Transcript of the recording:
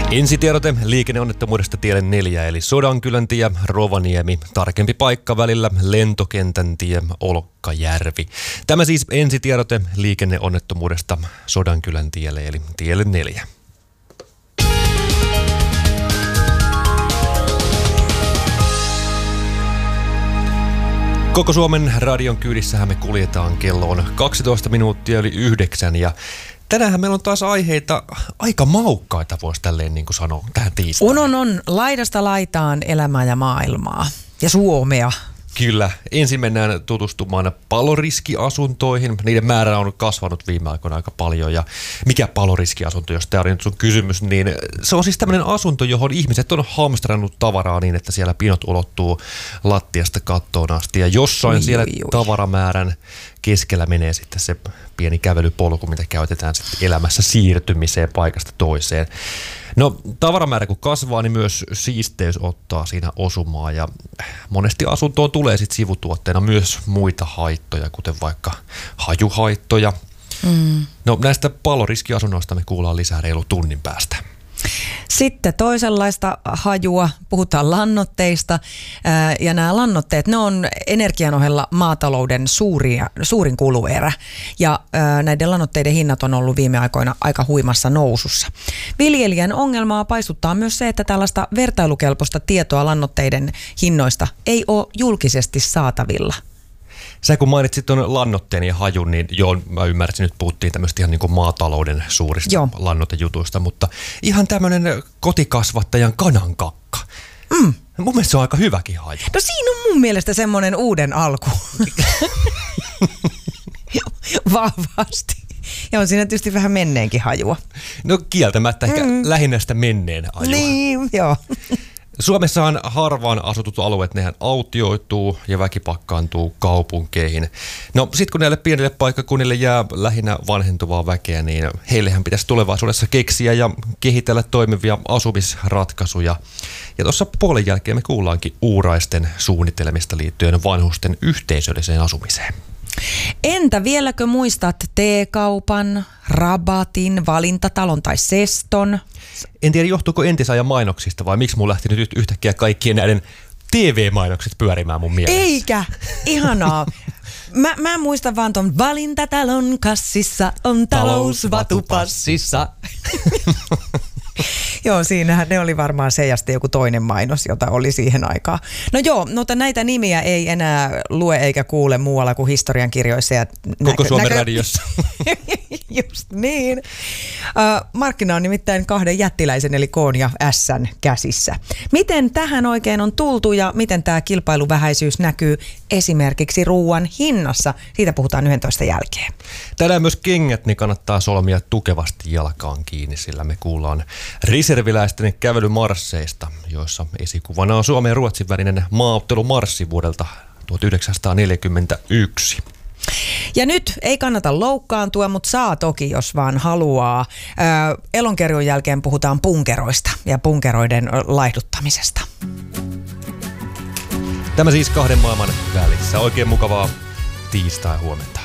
Ensitiedote liikenneonnettomuudesta tielle 4, eli Sodankylän tie, Rovaniemi, tarkempi paikka välillä Lentokentän tie, Olkkajärvi. Tämä siis ensitiedote liikenneonnettomuudesta Sodankylän tielle, eli tielle 4. Koko Suomen radion kyydissähän me kuljetaan, kello on 12 minuuttia yli 9 ja tänään meillä on taas aiheita aika maukkaita, voisi tälleen niin kuin sanoa tähän tiistaihin. On laidasta laitaan elämää ja maailmaa ja Suomea. Kyllä. Ensin mennään tutustumaan paloriskiasuntoihin. Niiden määrä on kasvanut viime aikoina aika paljon. Ja mikä paloriskiasunto, jos tämä oli nyt sun kysymys, niin se on siis tämmöinen asunto, johon ihmiset on hamstrannut tavaraa niin, että siellä pinot ulottuu lattiasta kattoon asti. Ja jossain siellä tavaramäärän keskellä menee sitten se pieni kävelypolku, mitä käytetään sitten elämässä siirtymiseen paikasta toiseen. No, tavaramäärä kun kasvaa, niin myös siisteys ottaa siinä osumaa ja monesti asuntoon tulee sitten sivutuotteena myös muita haittoja, kuten vaikka hajuhaittoja. No, näistä paloriskiasunnoista me kuullaan lisää reilu tunnin päästä. Sitten toisenlaista hajua, puhutaan lannoitteista ja nämä lannoitteet, ne on energian ohella maatalouden suurin kuluerä ja näiden lannoitteiden hinnat on ollut viime aikoina aika huimassa nousussa. Viljelijän ongelmaa paisuttaa myös se, että tällaista vertailukelpoista tietoa lannoitteiden hinnoista ei ole julkisesti saatavilla. Sä kun mainitsit tuon lannoitteen ja hajun, niin joo, mä ymmärsin, nyt puhuttiin tämmöistä ihan niin kuin maatalouden suurista lannoitejutuista, mutta ihan tämmöinen kotikasvattajan kanankakka. Mun mielestä se on aika hyväkin haju. No siinä on mun mielestä semmoinen uuden alku. Vahvasti. Ja on siinä tietysti vähän menneenkin hajua. No kieltämättä ehkä lähinnä sitä menneen hajua. Niin, joo. Suomessahan harvaan asutut alueet, nehän autioituu ja väki pakkaantuu kaupunkeihin. No sit kun näille pienille paikkakunnille jää lähinnä vanhentuvaa väkeä, niin heillehän pitäisi tulevaisuudessa keksiä ja kehitellä toimivia asumisratkaisuja. Ja tuossa puolen jälkeen me kuullaankin uuraisten suunnittelemista liittyen vanhusten yhteisölliseen asumiseen. Entä vieläkö muistat T-kaupan, Rabatin, Valintatalon tai Seston? En tiedä, johtuuko entisajan mainoksista vai miksi mun lähti nyt yhtäkkiä kaikkien näiden TV-mainokset pyörimään mun mielessä. Eikä, ihanaa. Mä muistan vaan ton Valintatalon kassissa on talous vatupassissa. Joo, siinähän ne oli varmaan se ja sitten joku toinen mainos, jota oli siihen aikaan. No joo, mutta näitä nimiä ei enää lue eikä kuule muualla kuin historiankirjoissa. Ja Koko Suomen radiossa. Just niin. Markkina on nimittäin kahden jättiläisen eli K:n ja S:n käsissä. Miten tähän oikein on tultu ja miten tämä kilpailuvähäisyys näkyy esimerkiksi ruuan hinnassa? Siitä puhutaan 11 jälkeen. Tänään myös kengät, niin kannattaa solmia tukevasti jalkaan kiinni, sillä me kuullaan reserviläisten kävelymarsseista, joissa esikuvana on Suomen ja Ruotsin välinen maaottelumarssi vuodelta 1941. Ja nyt ei kannata loukkaantua, mutta saa toki, jos vaan haluaa. Elonkerjon jälkeen puhutaan punkeroista ja punkeroiden laihduttamisesta. Tämä siis kahden maailman välissä. Oikein mukavaa tiistai huomenta.